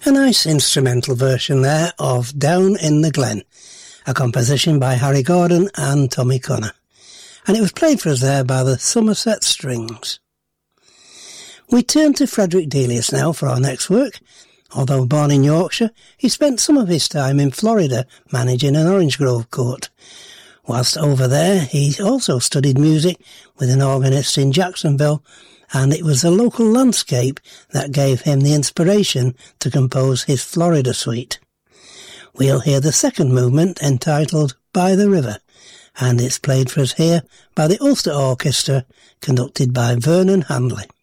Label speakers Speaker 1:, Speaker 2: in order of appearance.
Speaker 1: A nice instrumental version there of Down in the Glen, a composition by Harry Gordon and Tommy Connor. And it was played for us there by the Somerset Strings. We turn to Frederick Delius now for our next work. Although born in Yorkshire, he spent some of his time in Florida managing an orange grove court. Whilst over there, he also studied music with an organist in Jacksonville, and it was the local landscape that gave him the inspiration to compose his Florida Suite. We'll hear the second movement entitled By the River, and it's played for us here by the Ulster Orchestra, conducted by Vernon Handley.